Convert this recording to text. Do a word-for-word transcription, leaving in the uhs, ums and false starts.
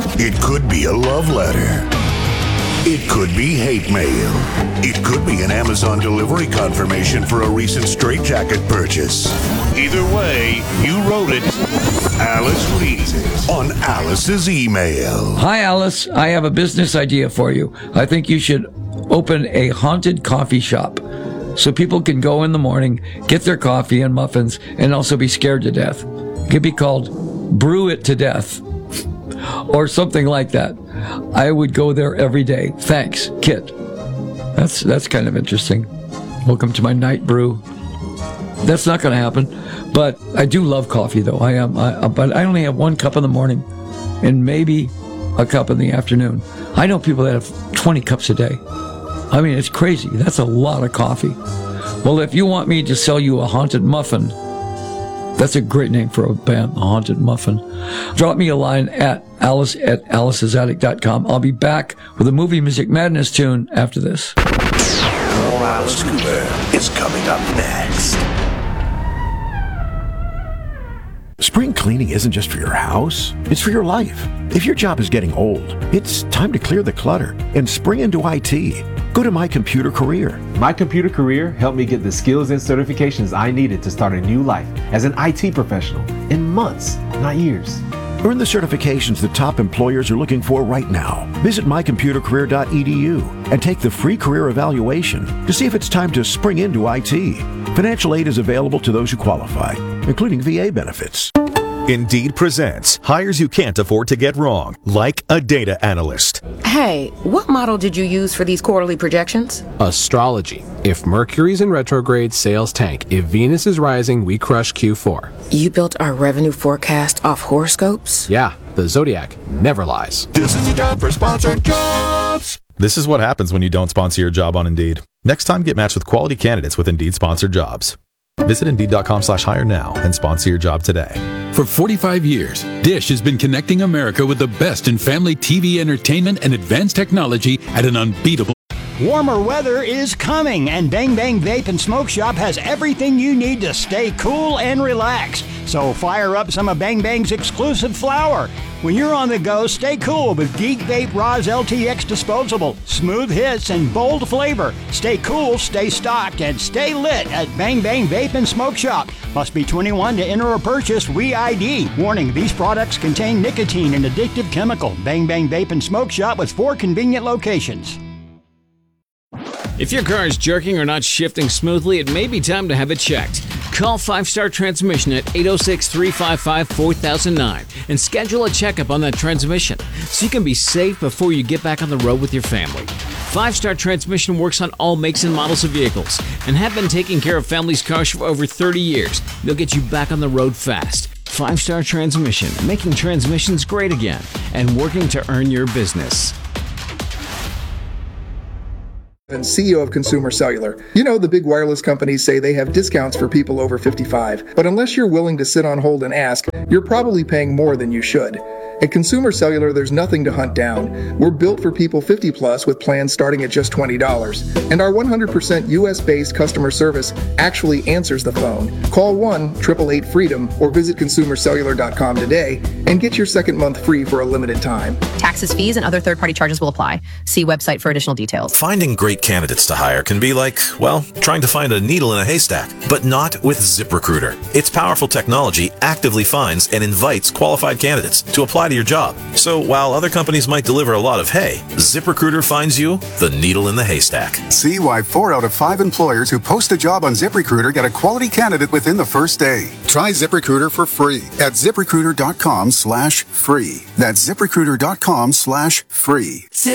It could be a love letter. It could be hate mail. It could be an Amazon delivery confirmation for a recent straitjacket purchase. Either way, you wrote it. Alice reads it on Alice's email. Hi, Alice. I have a business idea for you. I think you should open a haunted coffee shop so people can go in the morning, get their coffee and muffins, and also be scared to death. It could be called Brew It to Death or something like that. I would go there every day. Thanks, Kit. That's that's kind of interesting. Welcome to my night brew. That's not going to happen, but I do love coffee, though. I am, I, but I only have one cup in the morning, and maybe a cup in the afternoon. I know people that have twenty cups a day. I mean, it's crazy. That's a lot of coffee. Well, if you want me to sell you a haunted muffin, that's a great name for a band, a haunted muffin. Drop me a line at alice at alice's attic dot com. I'll be back with a Movie Music Madness tune after this. More Alice Cooper is coming up next. Spring cleaning isn't just for your house, it's for your life. If your job is getting old, it's time to clear the clutter and spring into I T. Go to My Computer Career. My Computer Career helped me get the skills and certifications I needed to start a new life as an I T professional in months, not years. Earn the certifications the top employers are looking for right now. Visit my computer career dot e d u and take the free career evaluation to see if it's time to spring into I T. Financial aid is available to those who qualify, including V A benefits. Indeed presents hires you can't afford to get wrong, like a data analyst. Hey, what model did you use for these quarterly projections? Astrology. If Mercury's in retrograde, sales tank. If Venus is rising, we crush Q four. You built our revenue forecast off horoscopes? Yeah, the Zodiac never lies. This is a job for sponsored jobs. This is what happens when you don't sponsor your job on Indeed. Next time, get matched with quality candidates with Indeed sponsored jobs. Visit Indeed.com slash hire now and sponsor your job today. For forty-five years, Dish has been connecting America with the best in family T V entertainment and advanced technology at an unbeatable. Warmer weather is coming, and Bang Bang Vape and Smoke Shop has everything you need to stay cool and relaxed. So fire up some of Bang Bang's exclusive flower. When you're on the go, stay cool with Geek Vape Roz L T X Disposable. Smooth hits and bold flavor. Stay cool, stay stocked, and stay lit at Bang Bang Vape and Smoke Shop. Must be twenty-one to enter or purchase. We I D. Warning, these products contain nicotine and addictive chemical. Bang Bang Vape and Smoke Shop with four convenient locations. If your car is jerking or not shifting smoothly, it may be time to have it checked. Call Five Star Transmission at eight oh six, three five five, four thousand nine and schedule a checkup on that transmission so you can be safe before you get back on the road with your family. Five Star Transmission works on all makes and models of vehicles and have been taking care of families' cars for over thirty years. They'll get you back on the road fast. Five Star Transmission, making transmissions great again and working to earn your business. And C E O of Consumer Cellular. You know, the big wireless companies say they have discounts for people over fifty-five, but unless you're willing to sit on hold and ask, you're probably paying more than you should. At Consumer Cellular, there's nothing to hunt down. We're built for people fifty plus with plans starting at just twenty dollars. And our one hundred percent U S based customer service actually answers the phone. Call one eight eight eight freedom or visit consumer cellular dot com today and get your second month free for a limited time. Taxes, fees, and other third-party charges will apply. See website for additional details. Finding great candidates to hire can be like, well, trying to find a needle in a haystack, but not with ZipRecruiter. Its powerful technology actively finds and invites qualified candidates to apply to your job. So while other companies might deliver a lot of hay, ZipRecruiter finds you the needle in the haystack. See why four out of five employers who post a job on ZipRecruiter get a quality candidate within the first day. Try ZipRecruiter for free at ZipRecruiter dot com slash free. That's ZipRecruiter dot com slash free.